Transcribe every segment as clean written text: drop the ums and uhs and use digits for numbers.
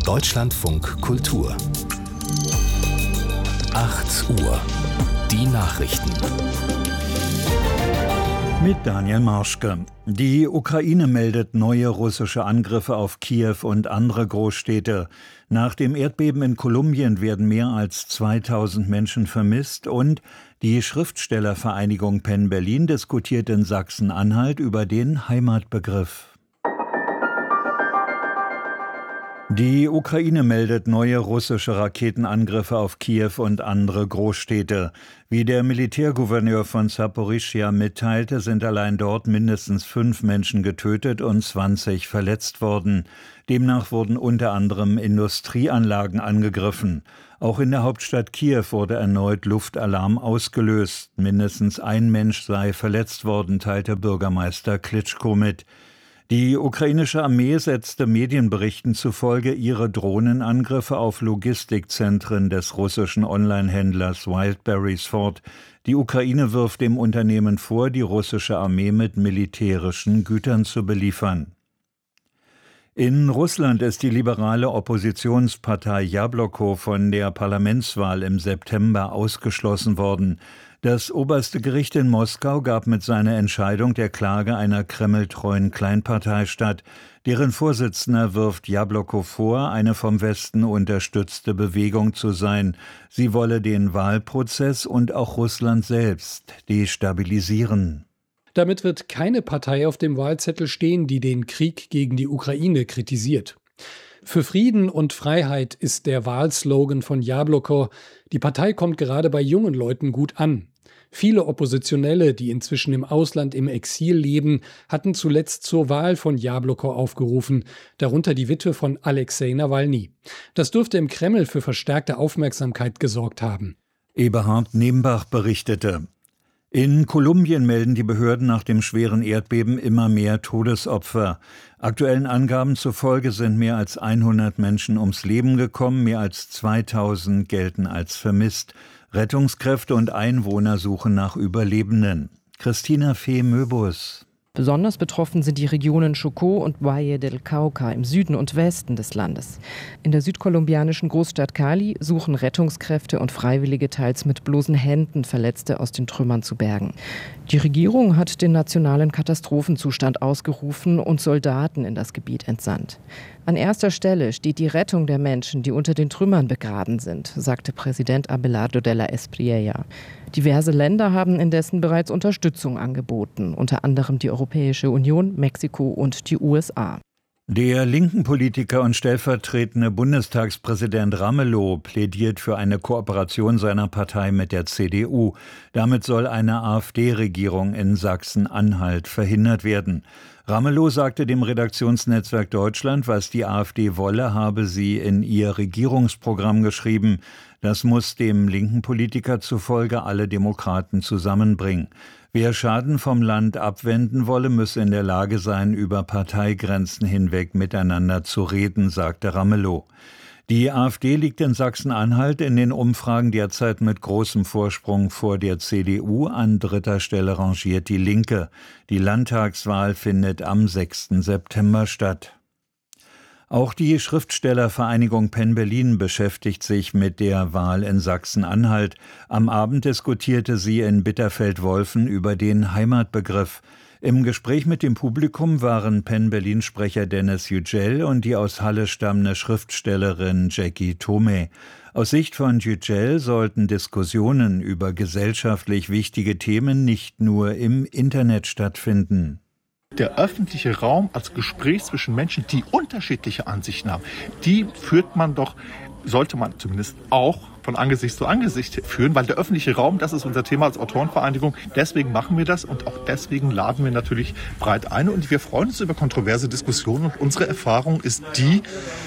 Deutschlandfunk Kultur 8 Uhr. Die Nachrichten. Mit Daniel Marschke. Die Ukraine meldet neue russische Angriffe auf Kiew und andere Großstädte. Nach dem Erdbeben in Kolumbien werden mehr als 2000 Menschen vermisst und die Schriftstellervereinigung Penn Berlin diskutiert in Sachsen-Anhalt über den Heimatbegriff. Die Ukraine meldet neue russische Raketenangriffe auf Kiew und andere Großstädte. Wie der Militärgouverneur von Saporischschja mitteilte, sind allein dort mindestens 5 Menschen getötet und 20 verletzt worden. Demnach wurden unter anderem Industrieanlagen angegriffen. Auch in der Hauptstadt Kiew wurde erneut Luftalarm ausgelöst. Mindestens ein Mensch sei verletzt worden, teilte Bürgermeister Klitschko mit. Die ukrainische Armee setzte Medienberichten zufolge ihre Drohnenangriffe auf Logistikzentren des russischen Onlinehändlers Wildberries fort. Die Ukraine wirft dem Unternehmen vor, die russische Armee mit militärischen Gütern zu beliefern. In Russland ist die liberale Oppositionspartei Jabloko von der Parlamentswahl im September ausgeschlossen worden. Das oberste Gericht in Moskau gab mit seiner Entscheidung der Klage einer kremltreuen Kleinpartei statt. Deren Vorsitzender wirft Jabloko vor, eine vom Westen unterstützte Bewegung zu sein. Sie wolle den Wahlprozess und auch Russland selbst destabilisieren. Damit wird keine Partei auf dem Wahlzettel stehen, die den Krieg gegen die Ukraine kritisiert. Für Frieden und Freiheit ist der Wahlslogan von Jabloko. Die Partei kommt gerade bei jungen Leuten gut an. Viele Oppositionelle, die inzwischen im Ausland im Exil leben, hatten zuletzt zur Wahl von Jabloko aufgerufen, darunter die Witwe von Alexei Nawalny. Das dürfte im Kreml für verstärkte Aufmerksamkeit gesorgt haben. Eberhard Nembach berichtete. In Kolumbien melden die Behörden nach dem schweren Erdbeben immer mehr Todesopfer. Aktuellen Angaben zufolge sind mehr als 100 Menschen ums Leben gekommen, mehr als 2000 gelten als vermisst. Rettungskräfte und Einwohner suchen nach Überlebenden. Christina Fee-Möbus. Besonders betroffen sind die Regionen Chocó und Valle del Cauca im Süden und Westen des Landes. In der südkolumbianischen Großstadt Cali suchen Rettungskräfte und Freiwillige teils mit bloßen Händen Verletzte aus den Trümmern zu bergen. Die Regierung hat den nationalen Katastrophenzustand ausgerufen und Soldaten in das Gebiet entsandt. An erster Stelle steht die Rettung der Menschen, die unter den Trümmern begraben sind, sagte Präsident Abelardo de la Espriella. Diverse Länder haben indessen bereits Unterstützung angeboten, unter anderem die Europäische Union, Mexiko und die USA. Der linken Politiker und stellvertretende Bundestagspräsident Ramelow plädiert für eine Kooperation seiner Partei mit der CDU. Damit soll eine AfD-Regierung in Sachsen-Anhalt verhindert werden. Ramelow sagte dem Redaktionsnetzwerk Deutschland, was die AfD wolle, habe sie in ihr Regierungsprogramm geschrieben. Das muss dem linken Politiker zufolge alle Demokraten zusammenbringen. Wer Schaden vom Land abwenden wolle, müsse in der Lage sein, über Parteigrenzen hinweg miteinander zu reden, sagte Ramelow. Die AfD liegt in Sachsen-Anhalt in den Umfragen derzeit mit großem Vorsprung vor der CDU. An dritter Stelle rangiert die Linke. Die Landtagswahl findet am 6. September statt. Auch die Schriftstellervereinigung Penn Berlin beschäftigt sich mit der Wahl in Sachsen-Anhalt. Am Abend diskutierte sie in Bitterfeld-Wolfen über den Heimatbegriff. Im Gespräch mit dem Publikum waren Penn Berlin-Sprecher Dennis Yücel und die aus Halle stammende Schriftstellerin Jackie Thome. Aus Sicht von Yücel sollten Diskussionen über gesellschaftlich wichtige Themen nicht nur im Internet stattfinden. Der öffentliche Raum als Gespräch zwischen Menschen, die unterschiedliche Ansichten haben, die sollte man zumindest auch von Angesicht zu Angesicht führen, weil der öffentliche Raum, das ist unser Thema als Autorenvereinigung, deswegen machen wir das und auch deswegen laden wir natürlich breit ein und wir freuen uns über kontroverse Diskussionen und unsere Erfahrung ist die,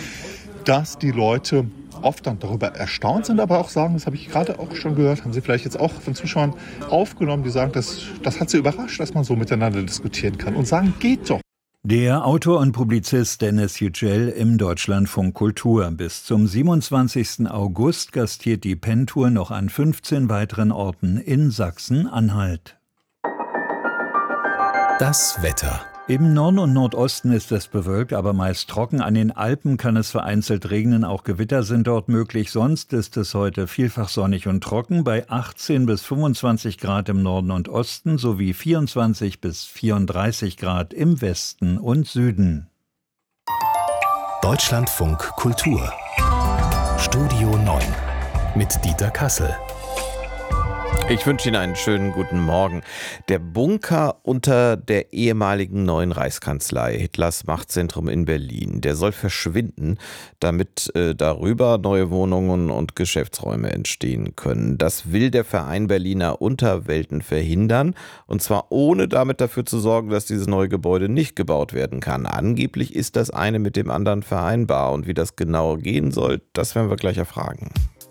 dass die Leute oft dann darüber erstaunt sind, aber auch sagen, das habe ich gerade auch schon gehört, haben Sie vielleicht jetzt auch von Zuschauern aufgenommen, die sagen, das hat sie überrascht, dass man so miteinander diskutieren kann und sagen, geht doch. Der Autor und Publizist Dennis Yücel im Deutschlandfunk Kultur. Bis zum 27. August gastiert die Penn-Tour noch an 15 weiteren Orten in Sachsen-Anhalt. Das Wetter. Im Norden und Nordosten ist es bewölkt, aber meist trocken. An den Alpen kann es vereinzelt regnen, auch Gewitter sind dort möglich. Sonst ist es heute vielfach sonnig und trocken, bei 18 bis 25 Grad im Norden und Osten sowie 24 bis 34 Grad im Westen und Süden. Deutschlandfunk Kultur Studio 9 mit Dieter Kassel. Ich wünsche Ihnen einen schönen guten Morgen. Der Bunker unter der ehemaligen Neuen Reichskanzlei, Hitlers Machtzentrum in Berlin, der soll verschwinden, damit darüber neue Wohnungen und Geschäftsräume entstehen können. Das will der Verein Berliner Unterwelten verhindern, und zwar ohne damit dafür zu sorgen, dass dieses neue Gebäude nicht gebaut werden kann. Angeblich ist das eine mit dem anderen vereinbar, und wie das genau gehen soll, das werden wir gleich erfragen.